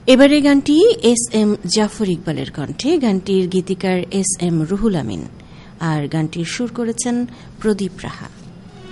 এবারে গানটি S M Zafar ইকবালের কণ্ঠে, গানটির গীতিকার এস এম রুহুল আমিন, আর গানটির সুর করেছেন প্রদীপ রাহা।